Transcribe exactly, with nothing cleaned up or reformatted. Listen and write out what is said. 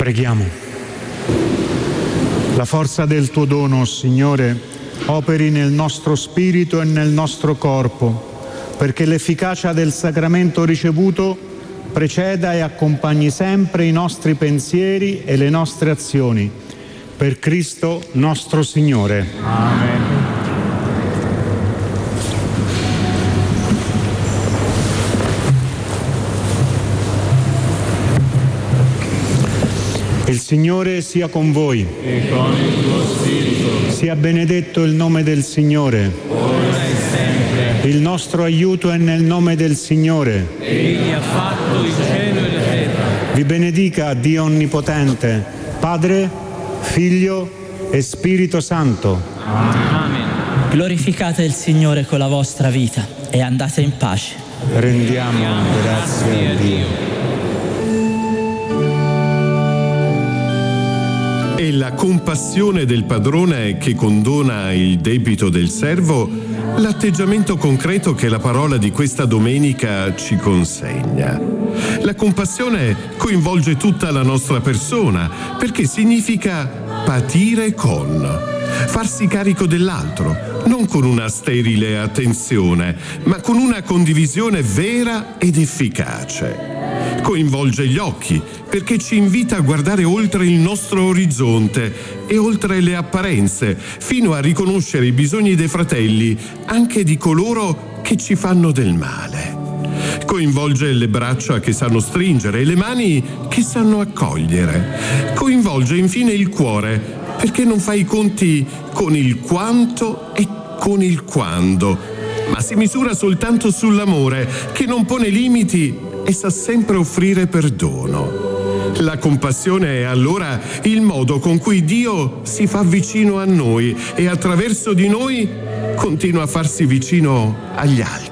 Preghiamo. La forza del tuo dono, Signore, operi nel nostro spirito e nel nostro corpo, perché l'efficacia del sacramento ricevuto preceda e accompagni sempre i nostri pensieri e le nostre azioni. Per Cristo nostro Signore. Amen. Il Signore sia con voi. E con il tuo spirito. Sia benedetto il nome del Signore. Ora e sempre. Il nostro aiuto è nel nome del Signore. Egli ha fatto il cielo e la terra. Vi benedica Dio Onnipotente, Padre, Figlio e Spirito Santo. Amen. Glorificate il Signore con la vostra vita e andate in pace. Rendiamo grazie a Dio. È la compassione del padrone che condona il debito del servo l'atteggiamento concreto che la parola di questa domenica ci consegna. La compassione coinvolge tutta la nostra persona, perché significa patire con, farsi carico dell'altro, non con una sterile attenzione, ma con una condivisione vera ed efficace. Coinvolge gli occhi, perché ci invita a guardare oltre il nostro orizzonte e oltre le apparenze, fino a riconoscere i bisogni dei fratelli, anche di coloro che ci fanno del male. Coinvolge le braccia che sanno stringere e le mani che sanno accogliere. Coinvolge infine il cuore, perché non fa i conti con il quanto e con il quando, ma si misura soltanto sull'amore, che non pone limiti e sa sempre offrire perdono. La compassione è allora il modo con cui Dio si fa vicino a noi e attraverso di noi continua a farsi vicino agli altri.